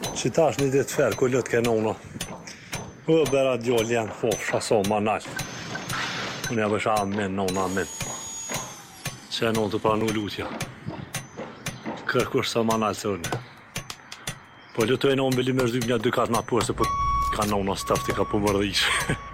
që tash një ditë ferë, ku lëtë ke nona. Bera djallë janë fofsha sa ma nalë. Unë ja bësha amen, nona amen. Që e nonë të pranu lutja. Kërkush sa ma nalë se unë. Po lëtë e nonë bëllim e shdyp një 2 katë ma përë, se po ka nona stafti ka po mërdhish.